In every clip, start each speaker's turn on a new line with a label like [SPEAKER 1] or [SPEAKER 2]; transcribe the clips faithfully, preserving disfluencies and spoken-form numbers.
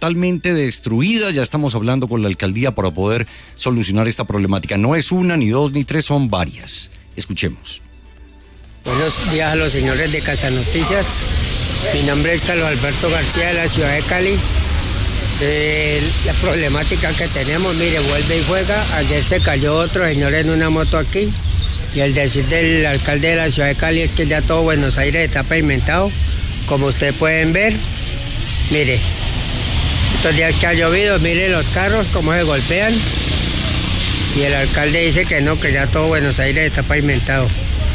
[SPEAKER 1] totalmente destruida. Ya estamos hablando con la alcaldía para poder solucionar esta problemática. No es una, ni dos, ni tres, son varias. Escuchemos.
[SPEAKER 2] Buenos días a los señores de Casa Noticias. Mi nombre es Carlos Alberto García de la ciudad de Cali. Eh, la problemática que tenemos, mire, vuelve y juega. Ayer se cayó otro señor en una moto aquí. Y el decir del alcalde de la ciudad de Cali es que ya todo Buenos Aires está pavimentado. Como ustedes pueden ver, mire, estos días que ha llovido, mire los carros cómo se golpean. Y el alcalde dice que no, que ya todo Buenos Aires está pavimentado.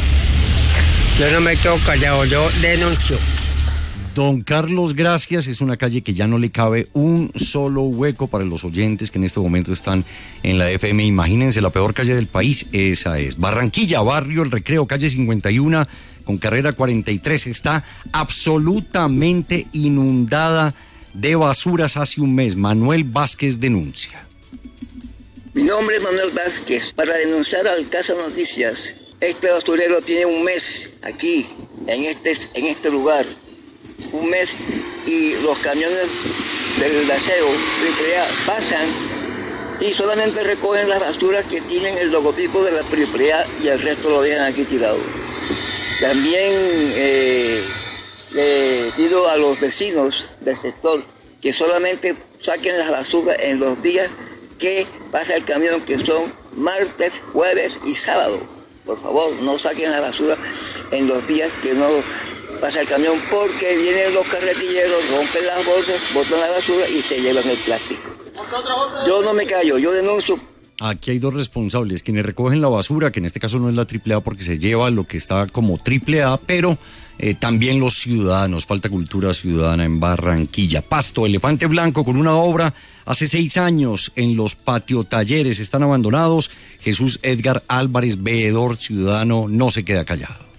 [SPEAKER 2] Yo no me quedo callado, yo denuncio.
[SPEAKER 1] Don Carlos, gracias. Es una calle que ya no le cabe un solo hueco para los oyentes que en este momento están en la F M. Imagínense, la peor calle del país, esa es. Barranquilla, barrio El Recreo, calle cincuenta y uno, con carrera cuarenta y tres. Está absolutamente inundada de basuras hace un mes. Manuel Vázquez denuncia.
[SPEAKER 3] Mi nombre es Manuel Vázquez, para denunciar al Casa Noticias. Este basurero tiene un mes aquí, en este, en este lugar. Un mes y los camiones del aseo triple A pasan y solamente recogen las basuras que tienen el logotipo de la triple A y el resto lo dejan aquí tirado. También eh, le pido a los vecinos del sector que solamente saquen las basuras en los días que pasa el camión, que son martes, jueves y sábado. Por favor, no saquen la basura en los días que no pasa el camión, porque vienen los carretilleros, rompen las bolsas, botan la basura y se llevan el plástico. Yo no me callo, yo denuncio.
[SPEAKER 1] Aquí hay dos responsables, quienes recogen la basura, que en este caso no es la triple A porque se lleva lo que está como triple A, pero eh, también los ciudadanos. Falta cultura ciudadana en Barranquilla. Pasto, Elefante Blanco, con una obra hace seis años en los patio talleres, están abandonados. Jesús Edgar Álvarez, veedor ciudadano, no se queda callado.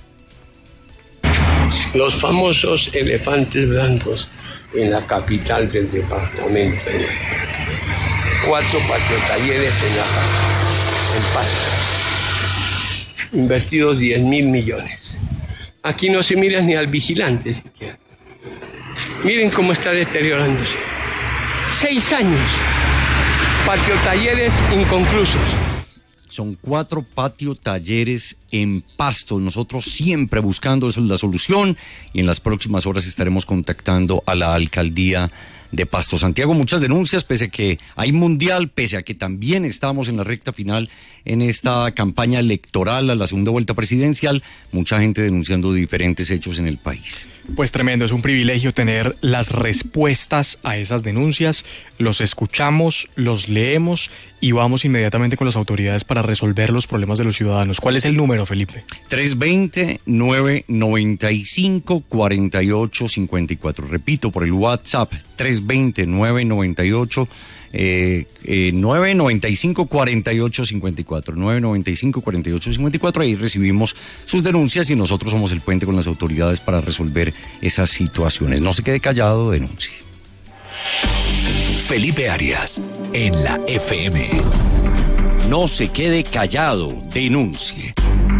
[SPEAKER 4] Los famosos elefantes blancos en la capital del departamento. Cuatro patiotalleres en la en Pasto. Invertidos diez mil millones. Aquí no se mira ni al vigilante siquiera. Miren cómo está deteriorándose. Seis años. Patiotalleres inconclusos.
[SPEAKER 1] Son cuatro patio talleres en Pasto. Nosotros siempre buscando la solución y en las próximas horas estaremos contactando a la alcaldía de Pasto. Santiago, muchas denuncias, pese a que hay mundial, pese a que también estamos en la recta final en esta campaña electoral a la segunda vuelta presidencial, mucha gente denunciando diferentes hechos en el país.
[SPEAKER 5] Pues tremendo, es un privilegio tener las respuestas a esas denuncias, los escuchamos, los leemos y vamos inmediatamente con las autoridades para resolver los problemas de los ciudadanos. ¿Cuál es el número, Felipe?
[SPEAKER 1] tres dos cero, nueve nueve cinco, cuatro ocho cinco cuatro. Repito, por el WhatsApp, tres dos cero, nueve nueve ocho, eh, eh, nueve nueve cinco, cuatro ocho cinco cuatro. nueve nueve cinco, cuatro ocho cinco cuatro. Ahí recibimos sus denuncias y nosotros somos el puente con las autoridades para resolver esas situaciones. No se quede callado, denuncie.
[SPEAKER 6] Felipe Arias, en la F M.
[SPEAKER 1] No se quede callado, denuncie.